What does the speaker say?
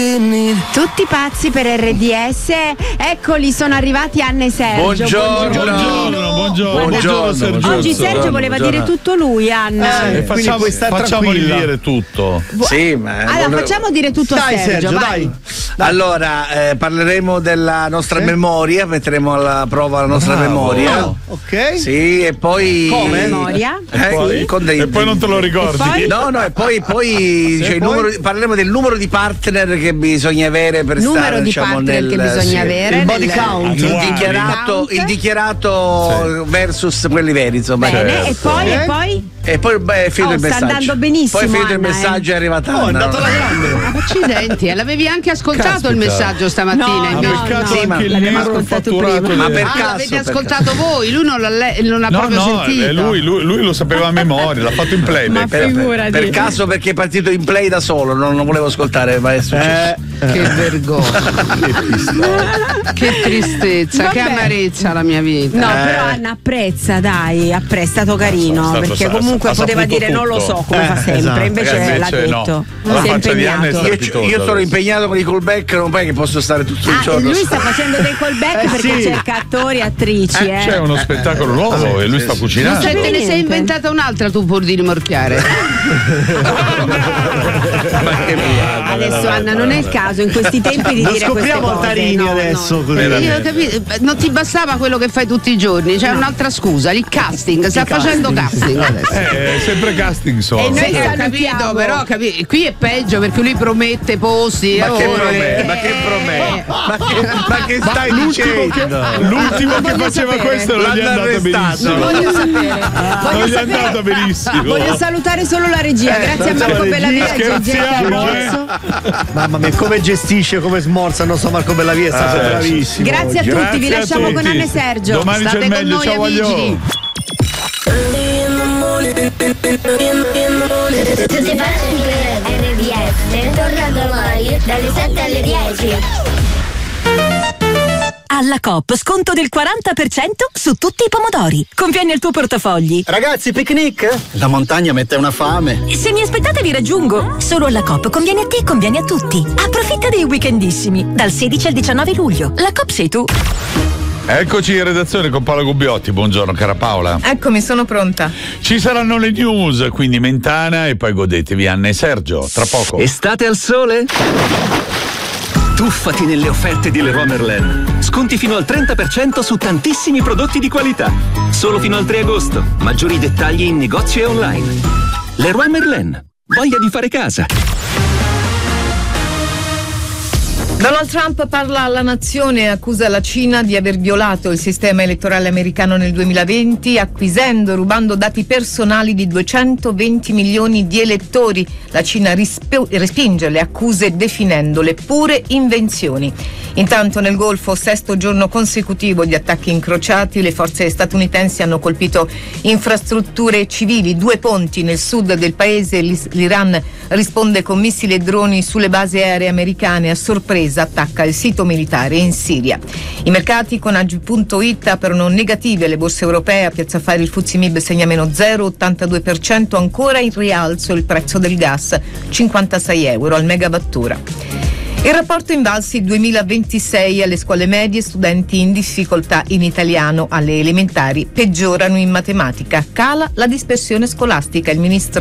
Tutti pazzi per RDS, eccoli, sono arrivati Anna e Sergio. Buongiorno Sergio. Oggi Sergio voleva dire tutto lui, Anna. Facciamogli dire tutto. Sì, ma allora facciamo dire tutto a Sergio, vai. Allora, parleremo della nostra memoria, metteremo alla prova la nostra memoria. Ok. Sì, e poi memoria. E poi non te lo ricordi. E poi parleremo del numero di partner che bisogna avere per stare, diciamo, che bisogna avere, il body count, il dichiarato versus quelli veri, insomma. Bene, e poi è finito il messaggio. Sta andando benissimo. Poi è finito il Anna, messaggio, è arrivata è andato alla grande. Accidenti, l'avevi anche ascoltato il messaggio stamattina? l'abbiamo ascoltato prima. Ma per caso l'avete ascoltato voi? Lui non l'ha proprio sentito. Lui lo sapeva a memoria, l'ha fatto in playback. Per caso, perché è partito in play da solo, non volevo ascoltare, ma è successo. Che vergogna. Che tristezza, che amarezza la mia vita. No, però Anna apprezza, è stato carino, perché comunque poteva dire tutto. non lo so, come fa sempre, Esatto. invece l'ha detto. La Si è faccia di Anna è impegnato. strepitosa. Io sono impegnato con i callback, non è che posso stare tutto il giorno. Lui sta facendo dei callback perché cerca attori e attrici. C'è uno spettacolo nuovo e lui sta cucinando. Te ne sei inventata un'altra tu pur di rimorchiare. Adesso Anna non è il caso in questi tempi di Non dire scopriamo queste cose. altarini adesso. Così. Io ho capito, non ti bastava quello che fai tutti i giorni, c'è un'altra scusa, il casting, sta facendo casting adesso. Sempre casting E noi Ho capito, però qui è peggio perché lui promette posti. Ma che stai dicendo? L'ultimo che faceva questo non gli è andato benissimo. Voglio sapere. Non gli è andato benissimo. Voglio salutare solo la regia, grazie a Marco Bellavia e Giorgetta Rosso. Mamma mia, come gestisce, come smorza il nostro Marco Bellavia, è stato bravissimo. Grazie a tutti, vi lasciamo con Anna e Sergio. Domani State c'è il con meglio, noi, ciao amici. Tutti pazzi per RDS, torna domani dalle 7 alle 10. Alla Coop sconto del 40% su tutti i pomodori. Conviene al tuo portafogli. Ragazzi, picnic? La montagna mette una fame. Se mi aspettate vi raggiungo. Solo alla Coop conviene a te e conviene a tutti. Approfitta dei weekendissimi. Dal 16 al 19 luglio. La Coop sei tu. Eccoci in redazione con Paola Gubbiotti. Buongiorno cara Paola. Eccomi, sono pronta. Ci saranno le news, quindi Mentana e poi godetevi Anna e Sergio. Tra poco. Estate al sole? Tuffati nelle offerte di Leroy Merlin. Sconti fino al 30% su tantissimi prodotti di qualità. Solo fino al 3 agosto. Maggiori dettagli in negozio e online. Leroy Merlin. Voglia di fare casa. Donald Trump parla alla nazione e accusa la Cina di aver violato il sistema elettorale americano nel 2020, acquisendo e rubando dati personali di 220 milioni di elettori. La Cina respinge le accuse definendole pure invenzioni. Intanto nel Golfo, 6° giorno consecutivo di attacchi incrociati, le forze statunitensi hanno colpito infrastrutture civili, 2 ponti nel sud del paese. L'Iran risponde con missili e droni sulle basi aeree americane, a sorpresa attacca il sito militare in Siria. I mercati con Agi.it aprono negative, le borse europee, a Piazza Affari il FTSE MIB segna meno 0,82%, ancora in rialzo il prezzo del gas, 56 euro al megawattora. Il rapporto Invalsi 2026 alle scuole medie, studenti in difficoltà in italiano, alle elementari peggiorano in matematica, cala la dispersione scolastica. Il ministro